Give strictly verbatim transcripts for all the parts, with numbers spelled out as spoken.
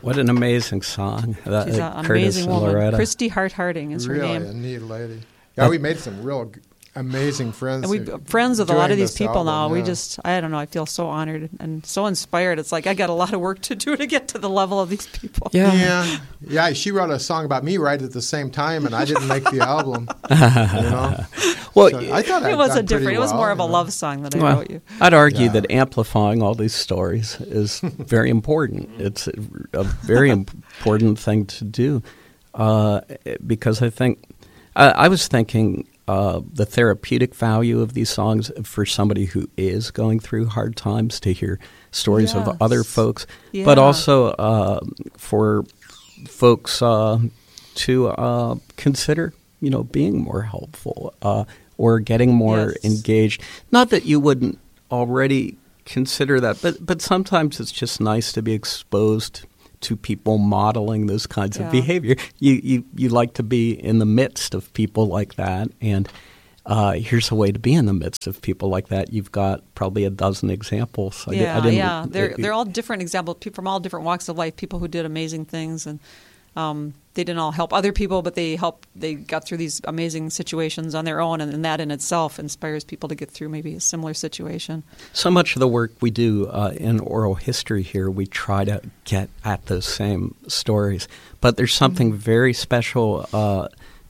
What an amazing song. That, She's uh, an Curtis amazing and woman. Loretta. Christy Hart Harding is her really name. a neat lady. Yeah, we made some real g- amazing friends. And we who- friends with a lot doing of these this people album, now. We yeah. just, I don't know, I feel so honored and so inspired. It's like I got a lot of work to do to get to the level of these people. Yeah. Yeah, yeah. She wrote a song about me right at the same time, and I didn't make the album. You know, Well, so I thought It I'd was done a different, pretty it was well, more of a you know. love song that I well, wrote you. I'd argue Yeah. that amplifying all these stories is very important. It's a, a very important thing to do uh, because I think I, I was thinking uh, the therapeutic value of these songs for somebody who is going through hard times to hear stories Yes. of other folks, Yeah. but also uh, for folks uh, to uh, consider, you know, being more helpful uh, or getting more Yes. engaged. Not that you wouldn't already consider that, but but sometimes it's just nice to be exposed to people modeling those kinds Yeah. of behavior. You, you you like to be in the midst of people like that, and uh, here's a way to be in the midst of people like that. You've got probably a dozen examples. I di- Yeah, I didn't, yeah. They're it- they're all different examples, people from all different walks of life, people who did amazing things, and um, they didn't all help other people, but they helped. They got through these amazing situations on their own, and, and that in itself inspires people to get through maybe a similar situation. So much of the work we do uh, in oral history here, we try to get at those same stories. But there's something Mm-hmm. very special uh,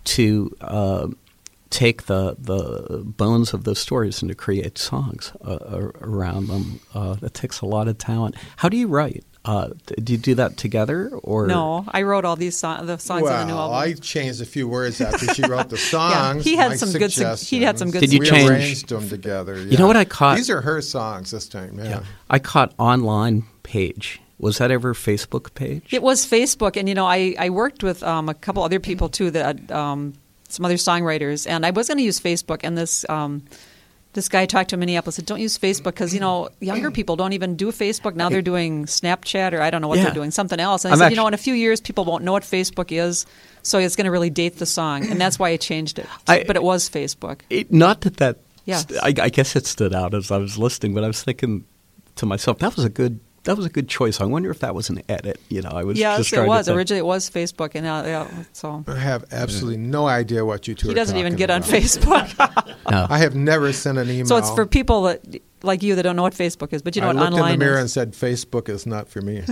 to uh, take the the bones of those stories and to create songs uh, ar- around them. Uh, that takes a lot of talent. How do you write? Uh, d- do you do that together, or No, I wrote all these so- the songs well, on the new album. I changed a few words after she wrote the Yeah, songs. he had my some good sug- he had some good Did you we change- arranged them together. You know what I caught? These are her songs this time. Yeah. Yeah. I caught online page. Was that ever Facebook page? It was Facebook, and you know, I, I worked with um, a couple other people too, that um, some other songwriters, and I was going to use Facebook, and this um, this guy talked to Minneapolis said, "Don't use Facebook because you know younger people don't even do Facebook now. They're doing Snapchat or I don't know what Yeah. they're doing, something else." And I I'm said, actu- "You know, in a few years, people won't know what Facebook is, so it's going to really date the song, and that's why I changed it. I- but it was Facebook. It, not that that. Yes. st- I, I guess it stood out as I was listening, but I was thinking to myself, that was a good. That was a good choice. I wonder if that was an edit. You know, I was Yes, just it trying was to think. originally it was Facebook, and uh, yeah, so I have absolutely no idea what you two he are doesn't even talking get on about. Facebook. No. I have never sent an email. So it's for people that like you that don't know what Facebook is, but you know I what looked online in the mirror is. and said, Facebook is not for me.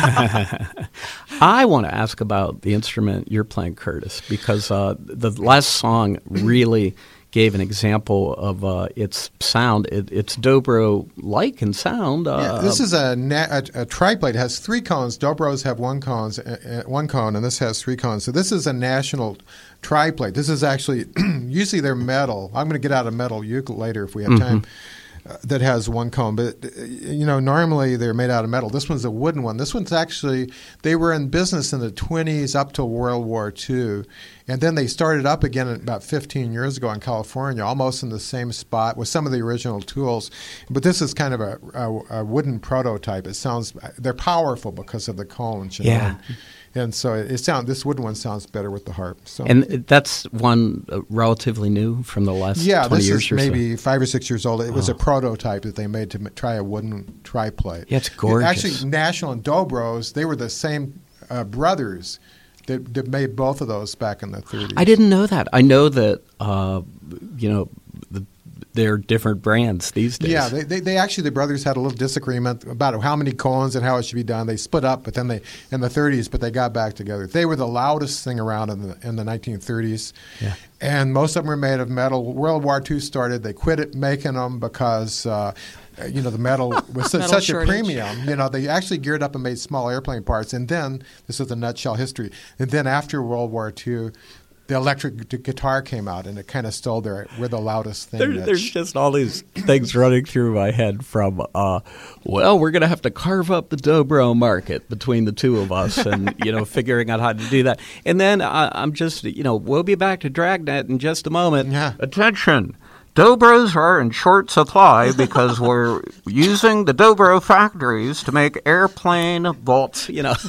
I want to ask about the instrument you're playing, Curtis, because uh, the last song really gave an example of uh, its sound. It, it's dobro-like in sound. Uh, Yeah, this is a, na- a, a triplate. It has three cones. Dobros have one cones, uh, uh, one cone, and this has three cones. So this is a national triplate. This is actually usually they're metal. I'm going to get out a metal ukulele later if we have time. Uh, that has one cone, but uh, you know normally they're made out of metal. This one's a wooden one. This one's actually they were in business in the twenties up to World War Two, and then they started up again about fifteen years ago in California, almost in the same spot with some of the original tools. But this is kind of a, a, a wooden prototype. It sounds they're powerful because of the cones. You Yeah. know? And so it, it sound this wooden one sounds better with the harp. So. and that's one uh, relatively new from the last Yeah, twenty this years is or so. maybe five or six years old. It was Oh. a prototype that they made to m- try a wooden triplate. Yeah, it's gorgeous. Actually, National and Dobros, they were the same uh, brothers that, that made both of those back in the thirties. I didn't know that. I know that, uh, you know, the, they're different brands these days. Yeah, they, they, they actually, the brothers had a little disagreement about how many cones and how it should be done. They split up, but then they, in the thirties, but they got back together. They were the loudest thing around in the, in the nineteen thirties. Yeah. And most of them were made of metal. World War Two started. They quit it making them because, uh, you know, the metal was su- Metal such shortage. a premium. You know, they actually geared up and made small airplane parts. And then, this is a nutshell history, and then after World War Two, the electric gu- guitar came out, and it kind of stole their, we're the loudest thing. There, that there's just all these things running through my head from, uh, well, we're going to have to carve up the dobro market between the two of us and, you know, figuring out how to do that. And then uh, I'm just, you know, we'll be back to Dragnet in just a moment. Yeah. Attention. Dobros are in short supply because we're using the dobro factories to make airplane vaults, you know.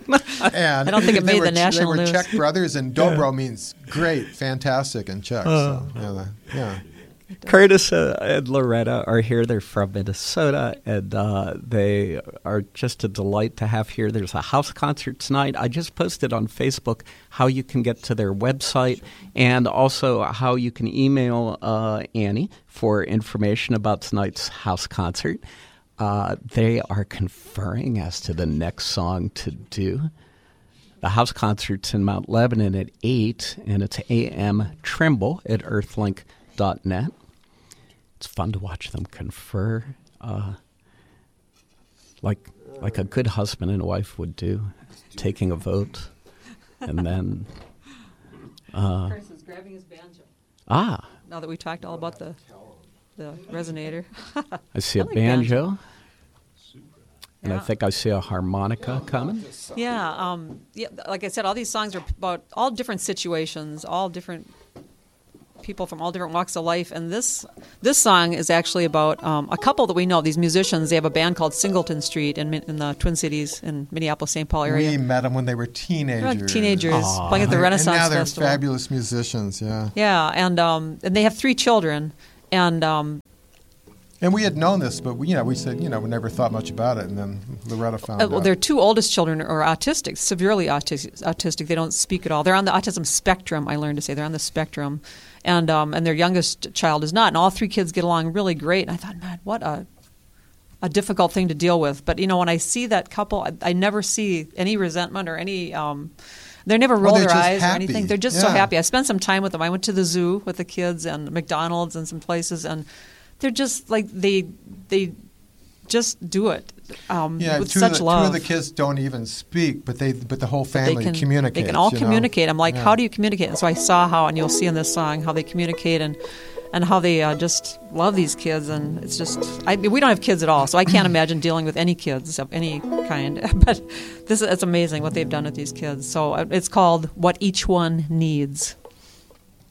And I don't think it they made were, the national They were news. Czech brothers, and dobro means great, fantastic in Czech. Oh. So, yeah, the- yeah. Curtis uh, and Loretta are here. They're from Minnesota, and uh, they are just a delight to have here. There's a house concert tonight. I just posted on Facebook how you can get to their website and also how you can email uh, Annie for information about tonight's house concert. Uh, they are conferring as to the next song to do. The house concert's in Mount Lebanon at eight, and it's A M Trimble at earthlink dot net. It's fun to watch them confer, uh, like like a good husband and wife would do, taking a vote, and then. Uh, Chris is grabbing his banjo. Ah. Now that we talked all about the the resonator. I see I a like banjo, banjo. and Yeah. I think I see a harmonica coming. Yeah, um, yeah. Like I said, all these songs are about all different situations, all different people from all different walks of life. And this this song is actually about um, a couple that we know. These musicians, they have a band called Singleton Street in, Min- in the Twin Cities in Minneapolis, Saint Paul area. We met them when they were teenagers. They're teenagers Aw. playing at the Renaissance and now they're Festival. fabulous musicians, yeah. Yeah, and um, and they have three children, and um, And we had known this, but we, you know, we said, you know, we never thought much about it, and then Loretta found Uh, out. well, their two oldest children are autistic, severely autis- autistic. They don't speak at all. They're on the autism spectrum. I learned to say they're on the spectrum, and um, and their youngest child is not. And all three kids get along really great. And I thought, man, what a a difficult thing to deal with. But you know, when I see that couple, I, I never see any resentment or any. Um, they never roll they're their just eyes happy. or anything. They're just so Yeah. happy. I spent some time with them. I went to the zoo with the kids and McDonald's and some places, and they're just like they they just do it um, yeah, with two such of the, love. Two of the kids don't even speak, but they, but the whole They family can communicates. They can all you know? communicate. I'm like, Yeah. how do you communicate? And so I saw how, and you'll see in this song how they communicate and and how they uh, just love these kids. And it's just, I, we don't have kids at all, so I can't imagine dealing with any kids of any kind. But this is it's amazing what they've done with these kids. So uh, it's called What Each One Needs.